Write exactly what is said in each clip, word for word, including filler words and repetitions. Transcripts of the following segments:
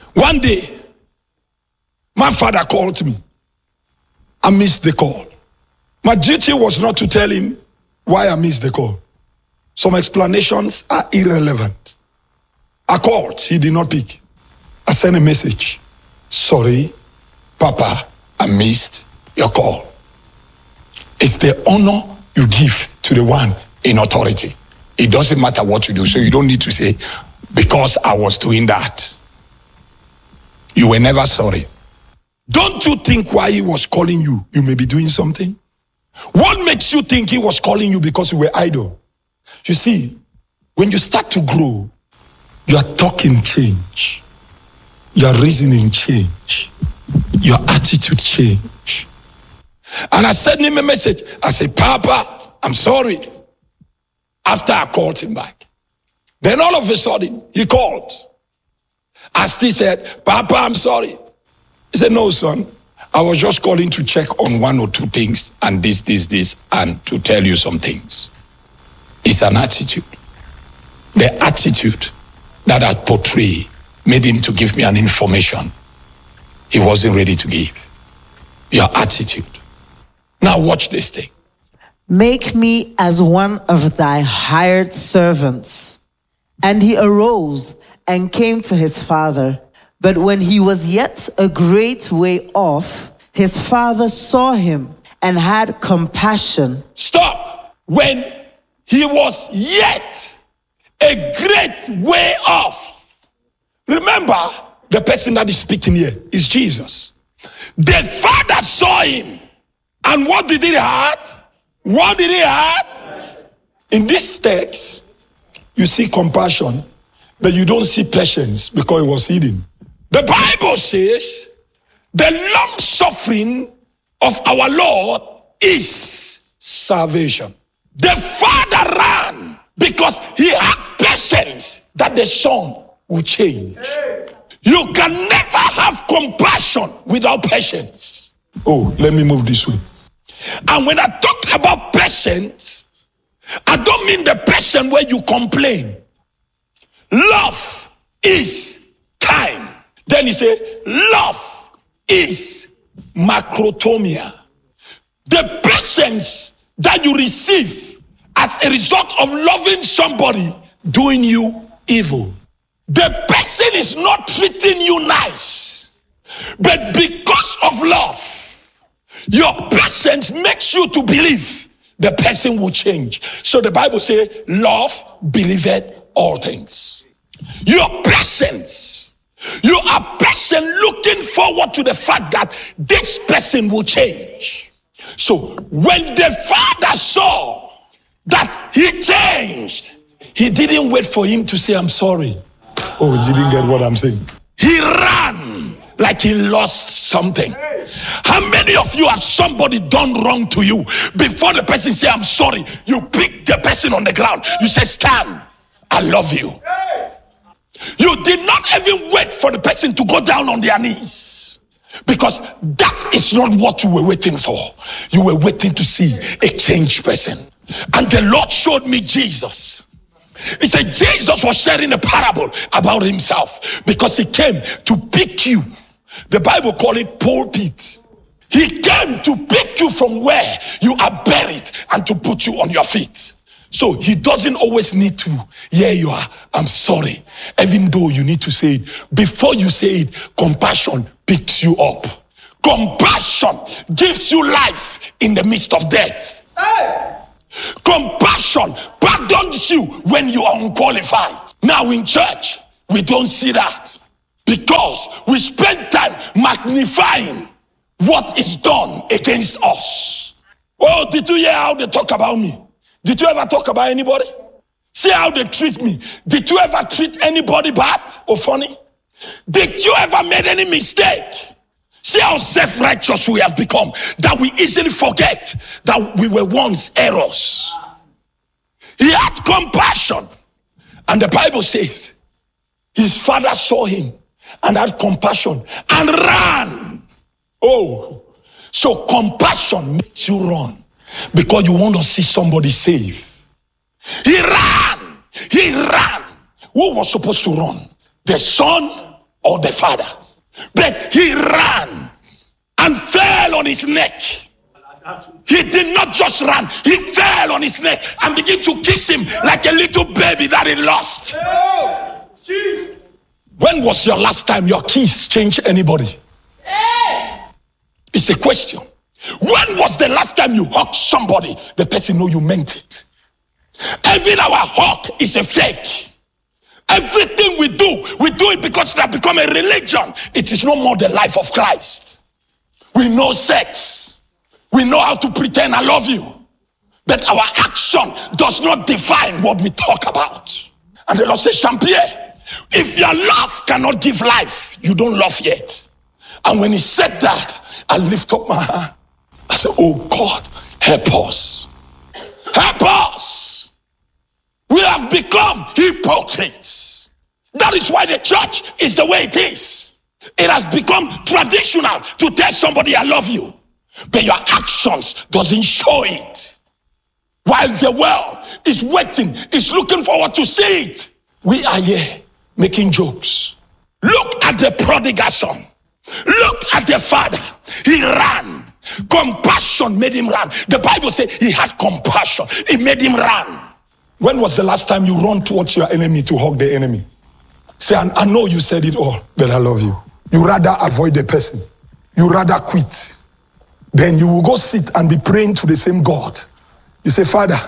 One day, my father called me. I missed the call. My duty was not to tell him why I missed the call. Some explanations are irrelevant. I called, he did not pick. I sent a message. Sorry, Papa, I missed your call. It's the honor you give to the one in authority. It doesn't matter what you do, so you don't need to say, because I was doing that. You were never sorry. Don't you think why he was calling you, you may be doing something? What makes you think he was calling you because you were idle? You see, when you start to grow, your talking change, your reasoning change, your attitude change. And I sent him a message. I said, Papa, I'm sorry. After I called him back. Then all of a sudden, he called. I still said, Papa, I'm sorry. He said, no, son. I was just calling to check on one or two things and this, this, this, and to tell you some things. It's an attitude. The attitude that I portray made him to give me an information he wasn't ready to give. Your attitude. Now watch this thing. Make me as one of thy hired servants. And he arose and came to his father. But when he was yet a great way off, his father saw him and had compassion. Stop. When he was yet a great way off. Remember, the person that is speaking here is Jesus. The father saw him. And what did he have? What did he have? In this text, you see compassion, but you don't see patience because it was hidden. The Bible says the long suffering of our Lord is salvation. The father ran because he had patience that the son will change. You can never have compassion without patience. Oh, let me move this way. And when I talk about patience, I don't mean the patience where you complain. Love is kind. Then he said, love is macrotomia. The patience that you receive as a result of loving somebody doing you evil. The person is not treating you nice, but because of love, your patience makes you to believe the person will change. So the Bible says, love believeth all things. Your patience, you are patient looking forward to the fact that this person will change. So when the father saw that he changed, he didn't wait for him to say, I'm sorry. Oh, he didn't get what I'm saying. He ran like he lost something. How many of you have somebody done wrong to you? Before the person say, I'm sorry, you pick the person on the ground. You say, stand, I love you. You did not even wait for the person to go down on their knees. Because that is not what you were waiting for. You were waiting to see a changed person. And the Lord showed me Jesus. He said Jesus was sharing a parable about himself because he came to pick you. The Bible called it pulpit. He came to pick you from where you are buried and to put you on your feet. So he doesn't always need to, yeah, you are, I'm sorry. Even though you need to say it. Before you say it, compassion picks you up. Compassion gives you life in the midst of death. Hey! Compassion pardons you when you are unqualified. Now in church, we don't see that. Because we spend time magnifying what is done against us. Oh, did you hear how they talk about me? Did you ever talk about anybody? See how they treat me. Did you ever treat anybody bad or funny? Did you ever make any mistake? See how self-righteous we have become, that we easily forget that we were once errors. He had compassion. And the Bible says, his father saw him and had compassion and ran. Oh, so compassion makes you run because you want to see somebody saved. He ran. He ran. Who was supposed to run? The son or the father. But he ran and fell on his neck. He did not just run, he fell on his neck and began to kiss him like a little baby that he lost. When was your last time your kiss changed anybody? It's a question. When was the last time you hugged somebody, the person know you meant it? Even our hug is a fake. Everything we do, we do it because it has become a religion. It is no more the life of Christ. We know sex. We know how to pretend I love you. But our action does not define what we talk about. And the Lord says, Jean-Pierre, if your love cannot give life, you don't love yet. And when he said that, I lift up my hand. I said, oh God, help us. Help us. We have become hypocrites. That is why the church is the way it is. It has become traditional to tell somebody I love you, but your actions doesn't show it. While the world is waiting, is looking forward to see it, we are here making jokes. Look at the prodigal son. Look at the father. He ran. Compassion made him run. The Bible says he had compassion. It made him run. When was the last time you run towards your enemy to hug the enemy? Say, I, I know you said it all, but I love you. You rather avoid the person. You rather quit. Then you will go sit and be praying to the same God. You say, Father,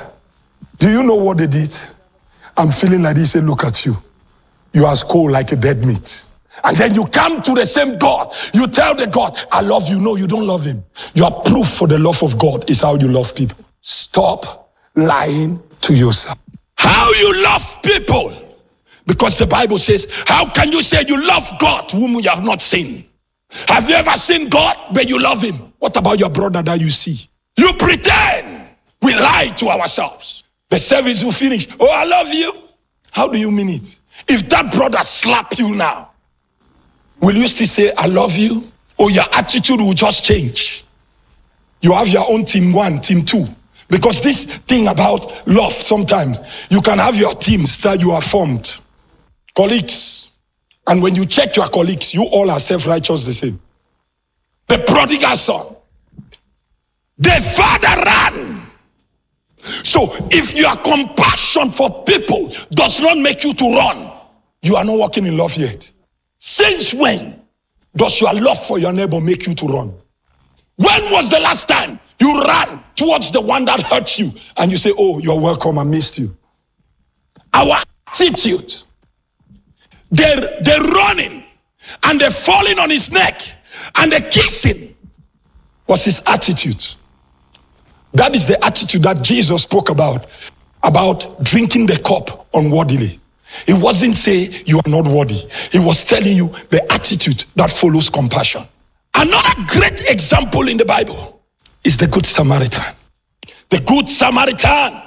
do you know what they did? I'm feeling like this. Say, look at you. You are as cold like a dead meat. And then you come to the same God. You tell the God, I love you. No, you don't love him. Your proof for the love of God is how you love people. Stop lying to yourself. How you love people. Because the Bible says, how can you say you love God whom you have not seen? Have you ever seen God but you love him? What about your brother that you see? You pretend. We lie to ourselves. The service will finish. Oh, I love you. How do you mean it? If that brother slap you now, will you still say, I love you? Or your attitude will just change? You have your own team one, team two. Because this thing about love, sometimes you can have your teams that you are formed. Colleagues. And when you check your colleagues, you all are self-righteous the same. The prodigal son. The father ran. So if your compassion for people does not make you to run, you are not walking in love yet. Since when does your love for your neighbor make you to run? When was the last time you ran towards the one that hurts you and you say, oh, you're welcome, I missed you? Our attitude, they're, they're running and they're falling on his neck and they're kissing was his attitude. That is the attitude that Jesus spoke about, about drinking the cup unworthily. He wasn't saying you are not worthy. He was telling you the attitude that follows compassion. Another great example in the Bible is the Good Samaritan. The Good Samaritan.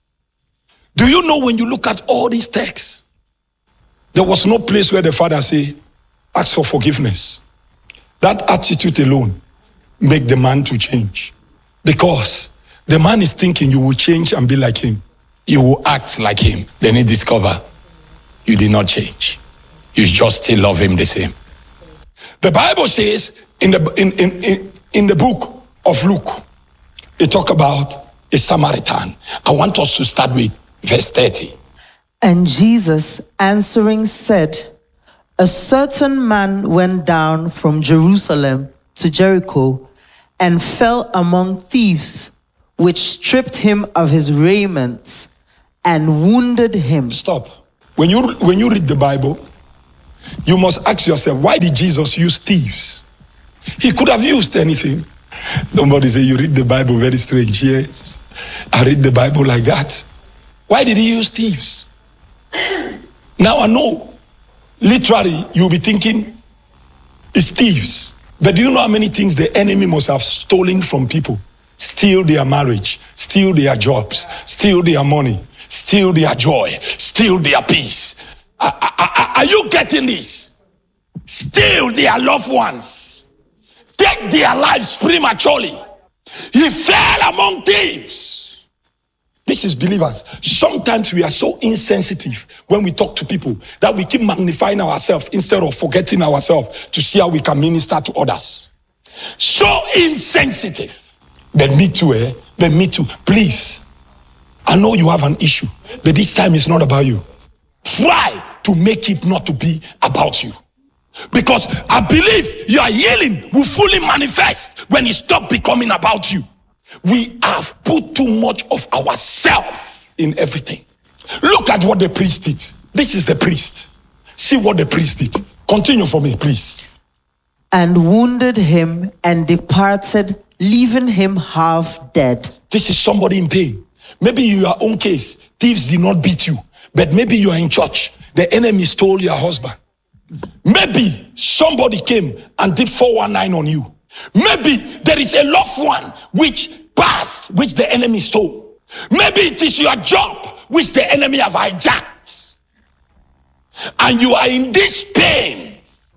Do you know when you look at all these texts, there was no place where the father say, ask for forgiveness. That attitude alone make the man to change. Because the man is thinking you will change and be like him. You will act like him. Then he discover you did not change. You just still love him the same. The Bible says in the in, in, in, in the book of Luke, it talk about a Samaritan. I want us to start with verse thirty. And Jesus answering said, a certain man went down from Jerusalem to Jericho and fell among thieves, which stripped him of his raiment and wounded him. Stop. When you when you read the Bible, you must ask yourself, why did Jesus use thieves? He could have used anything. Somebody say, you read the Bible very strange. Yes, I read the Bible like that. Why did he use thieves? Now I know, literally, you'll be thinking, it's thieves. But do you know how many things the enemy must have stolen from people? Steal their marriage, steal their jobs, steal their money, steal their joy, steal their peace. Are, are, are you getting this? Steal their loved ones. Take their lives prematurely. He fell among thieves. This is believers. Sometimes we are so insensitive when we talk to people that we keep magnifying ourselves instead of forgetting ourselves to see how we can minister to others. So insensitive. But me too, eh? But me too. Please, I know you have an issue, but this time it's not about you. Try to make it not to be about you. Because I believe your healing will fully manifest when it stops becoming about you. We have put too much of ourselves in everything. Look at what the priest did. This is the priest. See what the priest did. Continue for me, please. And wounded him and departed, leaving him half dead. This is somebody in pain. Maybe in your own case, thieves did not beat you, but maybe you are in church. The enemy stole your husband. Maybe somebody came and did four one nine on you. Maybe there is a loved one which passed, which the enemy stole. Maybe it is your job which the enemy have hijacked. And you are in this pain.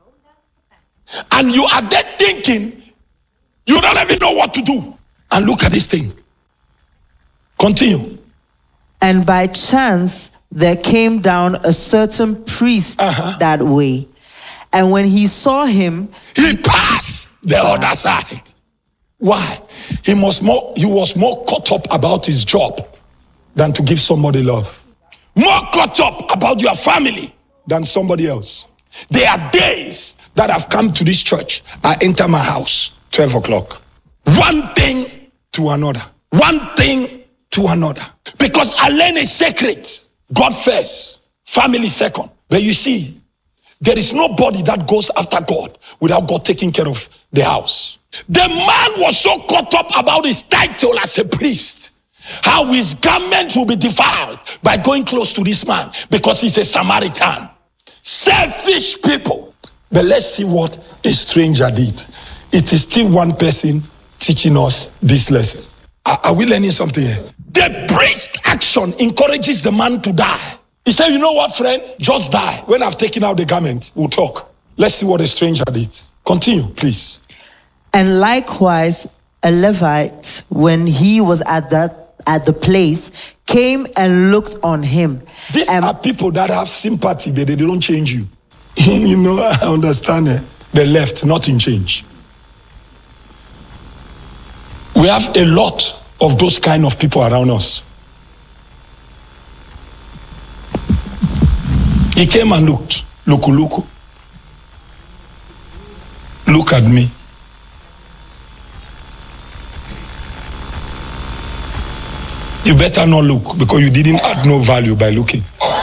And you are there thinking, you don't even know what to do. And look at this thing. Continue. And by chance, there came down a certain priest uh-huh. that way. And when he saw him, he passed the other side. Why? He was more, he was more caught up about his job than to give somebody love. More caught up about your family than somebody else. There are days that I've come to this church. I enter my house, twelve o'clock. One thing to another. One thing to another. Because I learn a secret. God first, family second. But you see, there is nobody that goes after God without God taking care of the house. The man was so caught up about his title as a priest, how his garment will be defiled by going close to this man because he's a Samaritan. Selfish people. But let's see what a stranger did. It is still one person teaching us this lesson. Are, are we learning something here? The priest action encourages the man to die. He said, you know what, friend? Just die. When I've taken out the garment, we'll talk. Let's see what a stranger did. Continue, please. And likewise, a Levite, when he was at that at the place, came and looked on him. These and are people that have sympathy, but they don't change you. You know, I understand it. They left, nothing changed. We have a lot of those kind of people around us. He came and looked. Luku luku. Look at me. You better not look because you didn't add no value by looking.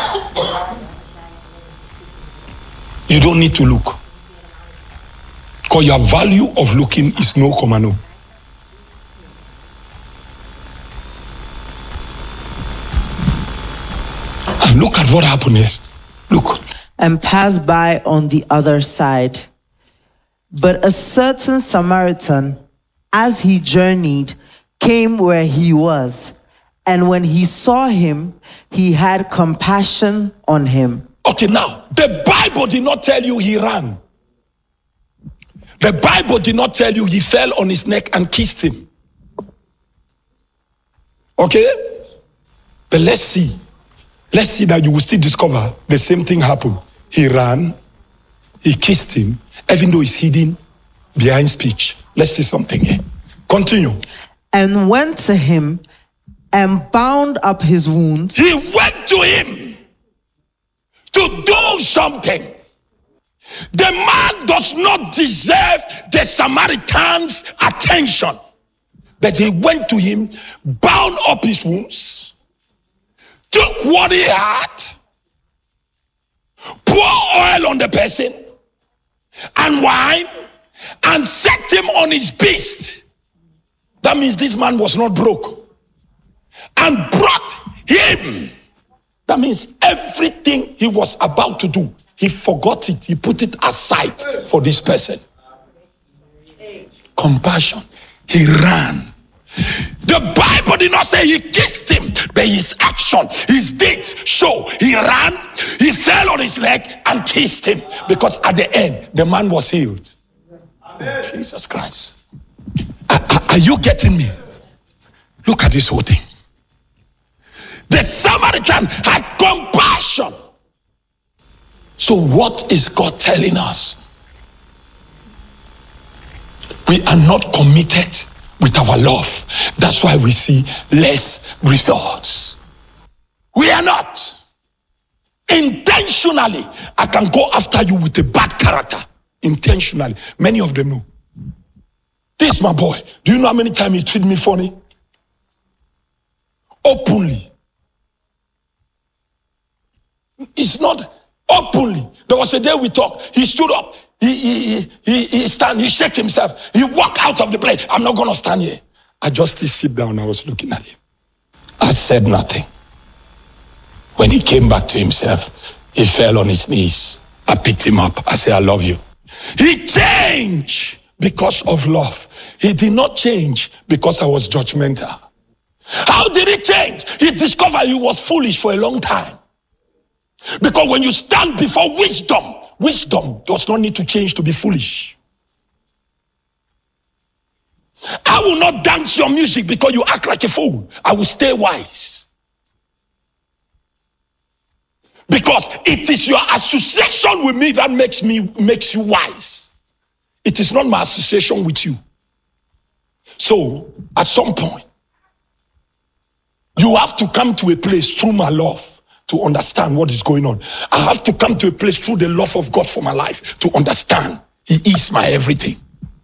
You don't need to look. Because your value of looking is no commano. And look at what happened next. Look. And passed by on the other side. But a certain Samaritan, as he journeyed, came where he was. And when he saw him, he had compassion on him. Okay, now, the Bible did not tell you he ran. The Bible did not tell you he fell on his neck and kissed him. Okay? But let's see. Let's see that you will still discover the same thing happened. He ran, he kissed him, even though he's hidden behind speech. Let's see something here. Continue. And went to him and bound up his wounds. He went to him to do something. The man does not deserve the Samaritan's attention. But he went to him, bound up his wounds, took what he had, pour oil on the person, and wine, and set him on his beast. That means this man was not broke. And brought him. That means everything he was about to do, he forgot it. He put it aside for this person. Compassion. He ran. The Bible did not say he kissed him, but his action, his deeds show he ran, he fell on his leg and kissed him. Because at the end, the man was healed. Amen. Jesus Christ. Are, are, are you getting me? Look at this whole thing. The Samaritan had compassion. So what is God telling us? We are not committed with our love. That's why we see less results. We are not. Intentionally, I can go after you with a bad character. Intentionally. Many of them know. This my boy. Do you know how many times he treated me funny? Openly. It's not openly. There was a day we talked. He stood up. He he he he stand. He shake himself. He walk out of the place. I'm not gonna stand here. I just sit down. I was looking at him. I said nothing. When he came back to himself, he fell on his knees. I picked him up. I said, I love you. He changed because of love. He did not change because I was judgmental. How did he change? He discovered he was foolish for a long time. Because when you stand before wisdom, wisdom does not need to change to be foolish. I will not dance your music because you act like a fool. I will stay wise. Because it is your association with me that makes me makes you wise. It is not my association with you. So, at some point, you have to come to a place through my love to understand what is going on. I have to come to a place through the love of God for my life to understand He is my everything.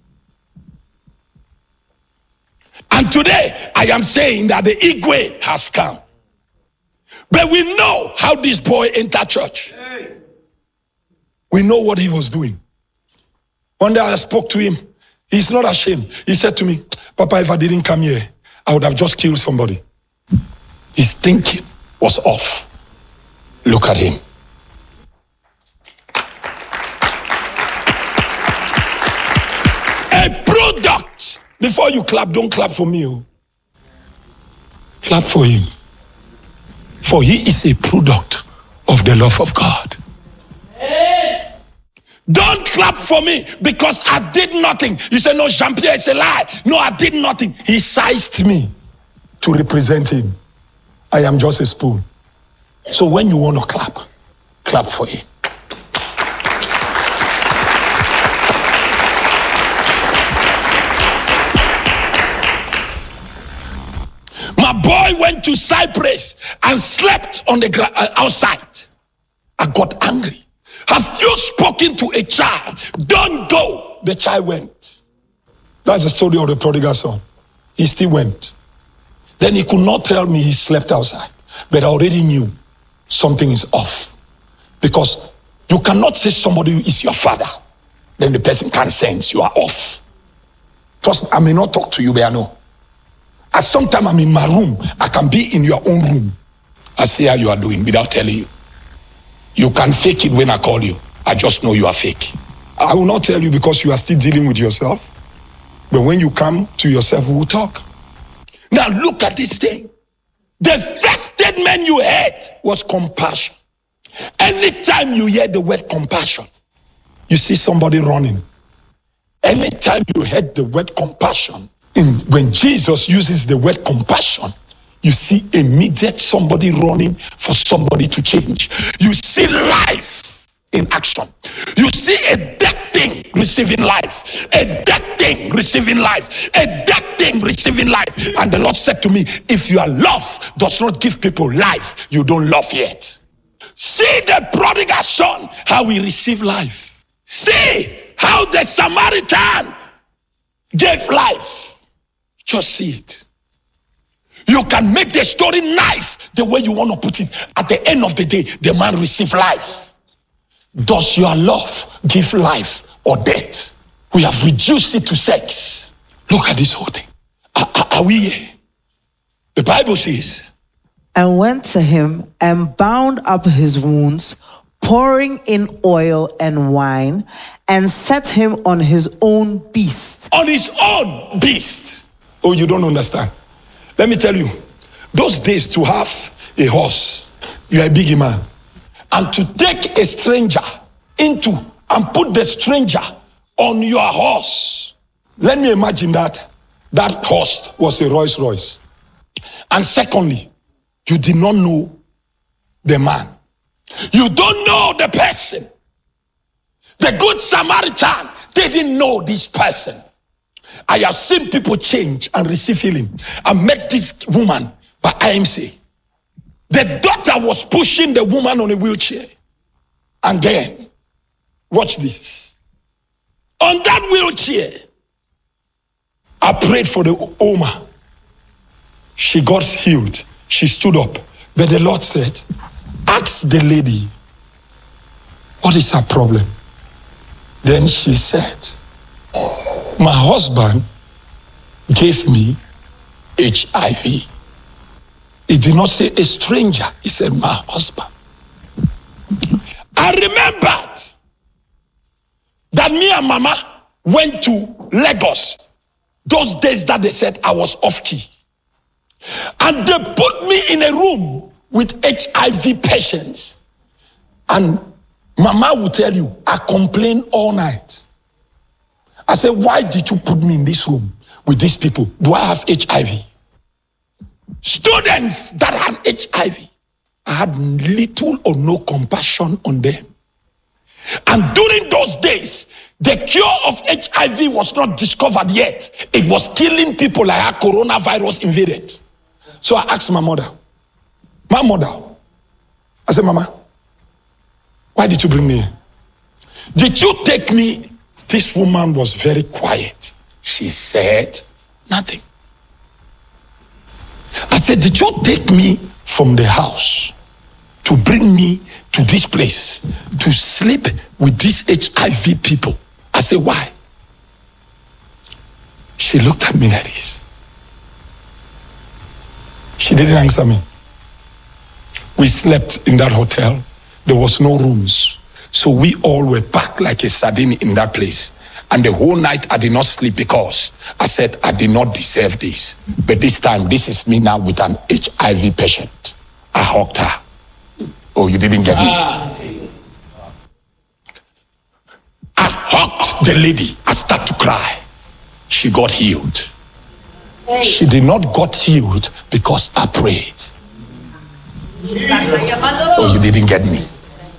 And today, I am saying that the Igwe has come. But we know how this boy entered church. We know what he was doing. One day I spoke to him. He's not ashamed. He said to me, Papa, if I didn't come here, I would have just killed somebody. His thinking was off. Look at him. A product. Before you clap, don't clap for me. Oh. Clap for him. For he is a product of the love of God. Hey. Don't clap for me because I did nothing. You say, no, Jean-Pierre, it's a lie. No, I did nothing. He sized me to represent him. I am just a spoon. So when you want to clap, clap for him. My boy went to Cyprus and slept on the ground outside. I got angry. Have you spoken to a child? Don't go. The child went. That's the story of the prodigal son. He still went. Then he could not tell me he slept outside. But I already knew something is off. Because you cannot say somebody is your father. Then the person can't sense you are off. Trust me, I may not talk to you, but I know. At some time I'm in my room, I can be in your own room. I see how you are doing without telling you. You can fake it when I call you. I just know you are fake. I will not tell you because you are still dealing with yourself. But when you come to yourself, we will talk. Now look at this thing. The first statement you heard was compassion. Anytime you hear the word compassion, you see somebody running. Anytime you heard the word compassion, in, when Jesus uses the word compassion, you see immediate somebody running for somebody to change. You see life in action. You see a dead thing receiving life. A dead thing receiving life. A dead thing receiving life. And the Lord said to me, if your love does not give people life, you don't love yet. See the prodigal son, how he received life. See how the Samaritan gave life. Just see it. You can make the story nice the way you want to put it. At the end of the day, the man received life. Does your love give life or death? We have reduced it to sex. Look at this whole thing. Are, are, are we here? The Bible says, and went to him and bound up his wounds, pouring in oil and wine, and set him on his own beast. On his own beast. Oh, you don't understand. Let me tell you, those days to have a horse, you are a big man. And to take a stranger into and put the stranger on your horse. Let me imagine that that horse was a Rolls Royce. And secondly, You did not know the man. You don't know the person. The Good Samaritan didn't know this person. I have seen people change and receive healing. I met this woman by I M C. The doctor was pushing the woman on a wheelchair. And then, watch this. On that wheelchair, I prayed for the Oma. She got healed. She stood up. But the Lord said, ask the lady, what is her problem? Then she said, my husband gave me H I V. He did not say a stranger. He said, my husband. I remembered that me and Mama went to Lagos. Those days that they said I was off key. And they put me in a room with H I V patients. And Mama will tell you, I complained all night. I said, why did you put me in this room with these people? Do I have H I V? Students that had H I V, I had little or no compassion on them. And during those days, the cure of H I V was not discovered yet. It was killing people like how coronavirus invaded. So I asked my mother, my mother, I said, Mama, why did you bring me here? Did you take me? This woman was very quiet. She said nothing. I said, did you take me from the house to bring me to this place to sleep with these H I V people? I said, why? She looked at me like this. She didn't answer me. We slept in that hotel. There was no rooms. So we all were packed like a sardine in that place. And the whole night I did not sleep because I said I did not deserve this. But this time, this is me now with an H I V patient. I hugged her. Oh, you didn't get me? I hugged the lady. I started to cry. She got healed. She did not got healed because I prayed. Oh, you didn't get me?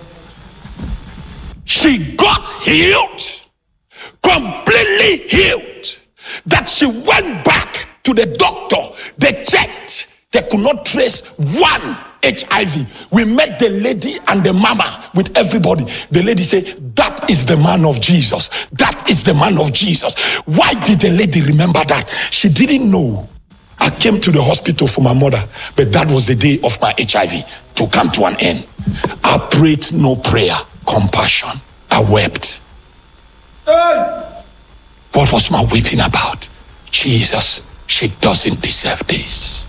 She got healed, completely healed, that she went back to the doctor. They checked. They could not trace one H I V. We met the lady and the mama with everybody. The lady said, that is the man of Jesus. That is the man of Jesus. Why did the lady remember that? She didn't know. I came to the hospital for my mother, but that was the day of my H I V to come to an end. I prayed no prayer, compassion. I wept. Hey. What was my weeping about? Jesus, she doesn't deserve this.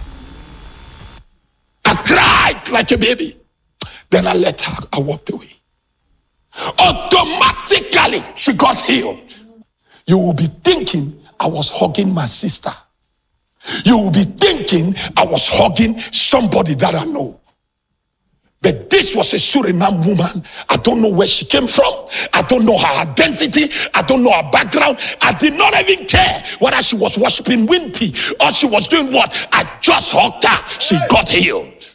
I cried like a baby. Then I let her, I walked away. Automatically, she got healed. You will be thinking I was hugging my sister. You will be thinking I was hugging somebody that I know. But this was a Suriname woman. I don't know where she came from. I don't know her identity. I don't know her background. I did not even care whether she was worshiping Winty or she was doing what. I just hugged her. She got healed.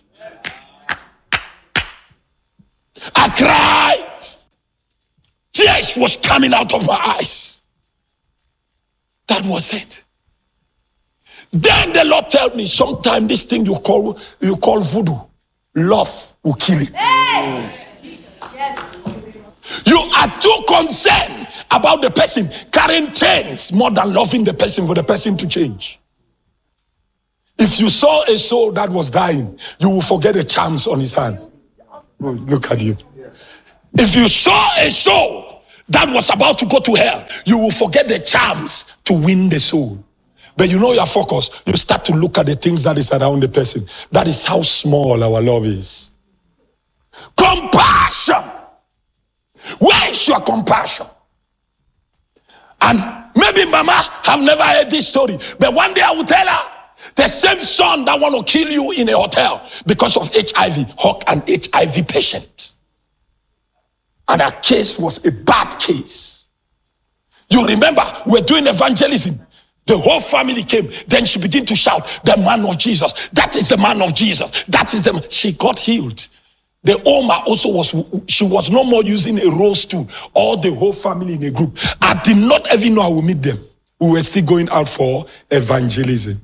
I cried. Tears was coming out of my eyes. That was it. Then the Lord told me, sometime this thing you call you call voodoo, love will kill it. Hey! Yes. You are too concerned about the person carrying chains more than loving the person for the person to change. If you saw a soul that was dying, you will forget the charms on his hand. Oh, look at you. If you saw a soul that was about to go to hell, you will forget the charms to win the soul. But you know your focus, you start to look at the things that is around the person. That is how small our love is. Compassion. Where is your compassion? And maybe Mama have never heard this story, but one day I will tell her, the same son that want to kill you in a hotel because of H I V, hug an H I V patient. And her case was a bad case. You remember, we're doing evangelism. The whole family came. Then she began to shout, the man of Jesus. That is the man of Jesus. That is the man. She got healed. The Oma also was, she was no more using a rose stool. All the whole family in a group. I did not even know I would meet them. We were still going out for evangelism.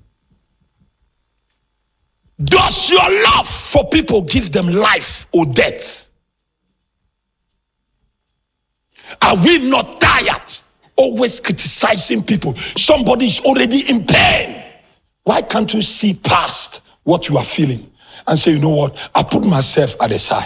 Does your love for people give them life or death? Are we not tired? Always criticizing people. Somebody is already in pain. Why can't you see past what you are feeling and say, you know what? I put myself at the side.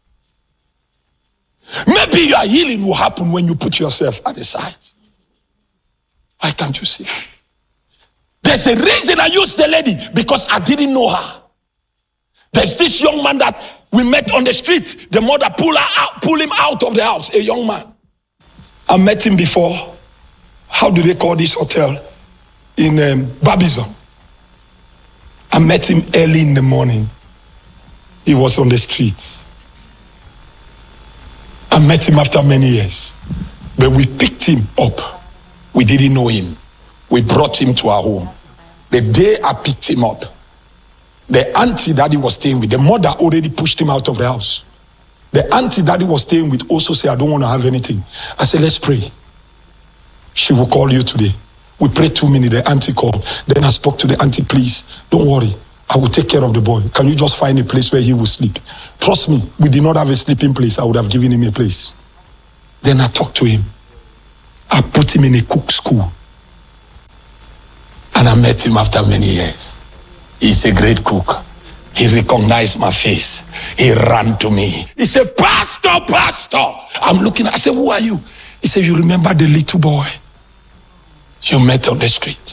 Maybe your healing will happen when you put yourself at the side. Why can't you see? There's a reason I used the lady, because I didn't know her. There's this young man that we met on the street. The mother pulled her out, pulled him out of the house, a young man. I met him before. How do they call this hotel? In um, Babizon. I met him early in the morning. He was on the streets. I met him after many years. But we picked him up. We didn't know him. We brought him to our home. The day I picked him up, the auntie that he was staying with, the mother already pushed him out of the house. The auntie that he was staying with also said, I don't want to have anything. I said, let's pray. She will call you today. We prayed two minutes, the auntie called. Then I spoke to the auntie, please, don't worry. I will take care of the boy. Can you just find a place where he will sleep? Trust me, we did not have a sleeping place. I would have given him a place. Then I talked to him. I put him in a cook school. And I met him after many years. He's a great cook. He recognized my face. He ran to me. He said, Pastor, Pastor. I'm looking. I said, who are you? He said, you remember the little boy you met on the street?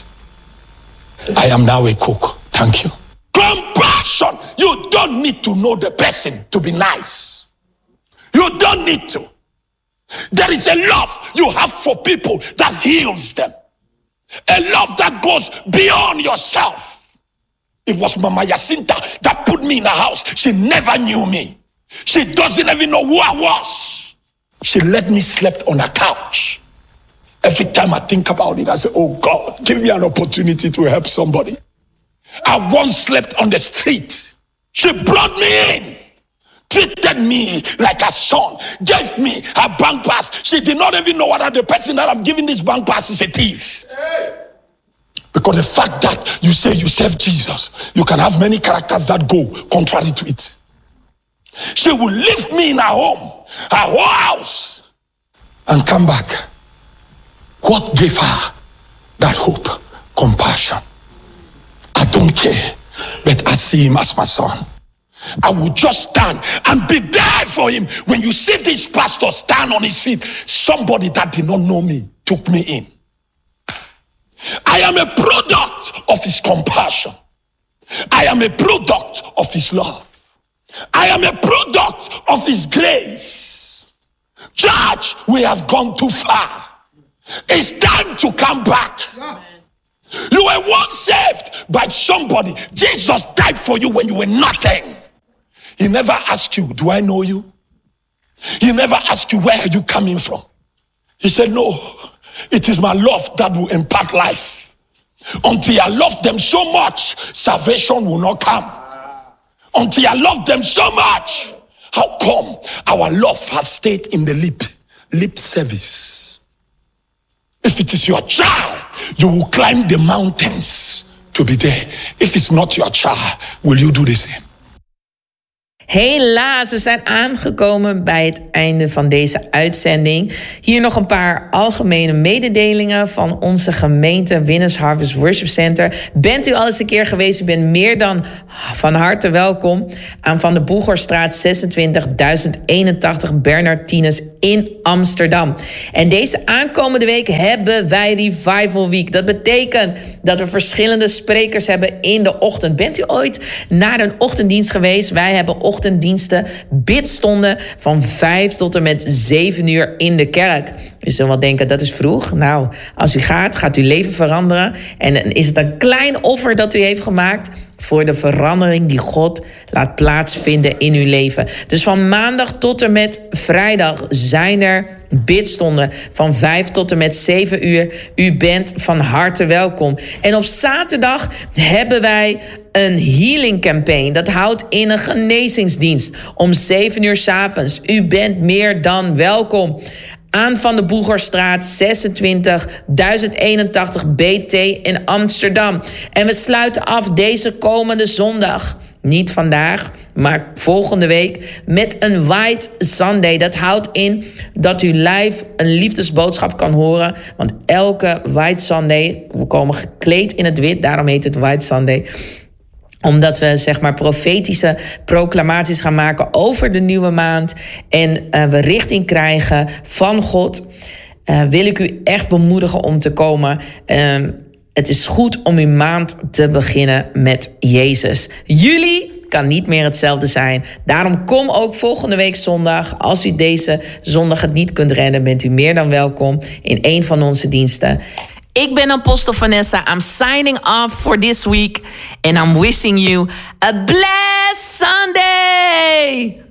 I am now a cook. Thank you. Compassion. You don't need to know the person to be nice. You don't need to. There is a love you have for people that heals them. A love that goes beyond yourself. It was Mama Jacinta that put me in a house. She never knew me. She doesn't even know who I was. She let me sleep on a couch. Every time I think about it, I say, oh God, give me an opportunity to help somebody. I once slept on the street. She brought me in, treated me like a son, gave me a bank pass. She did not even know whether the person that I'm giving this bank pass is a thief. Hey. Because the fact that you say you serve Jesus, you can have many characters that go contrary to it. She will leave me in her home, her whole house, and come back. What gave her that hope? Compassion. I don't care, but I see him as my son. I will just stand and be there for him. When you see this pastor stand on his feet, somebody that did not know me took me in. I am a product of his compassion. I am a product of his love. I am a product of his grace. Church, we have gone too far. It's time to come back. You were once saved by somebody. Jesus died for you when you were nothing. He never asked you, do I know you? He never asked you, where are you coming from? He said, no, it is my love that will impart life. Until I love them so much, salvation will not come. Until I love them so much. How come our love have stayed in the lip, lip service? If it is your child, you will climb the mountains to be there. If it's not your child, will you do the same? Helaas, we zijn aangekomen bij het einde van deze uitzending. Hier nog een paar algemene mededelingen van onze gemeente Winners Harvest Worship Center. Bent u al eens een keer geweest? U bent meer dan van harte welkom aan Van de Boegorstraat zesentwintig duizend eenentachtig Bernardinus in Amsterdam. En deze aankomende week hebben wij Revival Week. Dat betekent dat we verschillende sprekers hebben in de ochtend. Bent u ooit naar een ochtenddienst geweest? Wij hebben ochtenddiensten, bidstonden van vijf tot en met zeven uur in de kerk. U zult wel denken, dat is vroeg. Nou, als u gaat, gaat uw leven veranderen. En is het een klein offer dat u heeft gemaakt voor de verandering die God laat plaatsvinden in uw leven. Dus van maandag tot en met vrijdag zijn er bidstonden van vijf tot en met zeven uur. U bent van harte welkom. En op zaterdag hebben wij een healing campaign. Dat houdt in een genezingsdienst om zeven uur 's avonds. U bent meer dan welkom. Aan Van de Boegerstraat zesentwintig duizend eenentachtig B T in Amsterdam. En we sluiten af deze komende zondag. Niet vandaag, maar volgende week met een White Sunday. Dat houdt in dat u live een liefdesboodschap kan horen. Want elke White Sunday, we komen gekleed in het wit, daarom heet het White Sunday. Omdat we zeg maar profetische proclamaties gaan maken over de nieuwe maand. En uh, we richting krijgen van God. Uh, wil ik u echt bemoedigen om te komen. Uh, het is goed om uw maand te beginnen met Jezus. Juli kan niet meer hetzelfde zijn. Daarom kom ook volgende week zondag. Als u deze zondag het niet kunt redden, bent u meer dan welkom in een van onze diensten. Ik ben Apostel Vanessa. I'm signing off for this week. And I'm wishing you a blessed Sunday.